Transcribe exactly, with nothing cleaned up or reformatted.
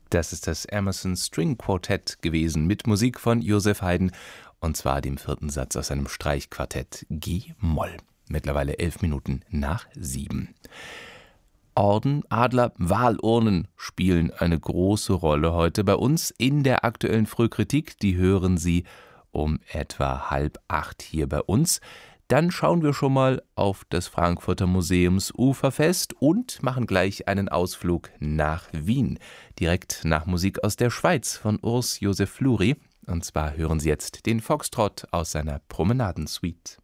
Das ist das Emerson String Quartett gewesen mit Musik von Joseph Haydn und zwar dem vierten Satz aus seinem Streichquartett G-Moll. Mittlerweile elf Minuten nach sieben. Orden, Adler, Wahlurnen spielen eine große Rolle heute bei uns in der aktuellen Frühkritik. Die hören Sie um etwa halb acht hier bei uns. Dann schauen wir schon mal auf das Frankfurter Museumsuferfest und machen gleich einen Ausflug nach Wien. Direkt nach Musik aus der Schweiz von Urs Josef Fluri. Und zwar hören Sie jetzt den Foxtrott aus seiner Promenadensuite.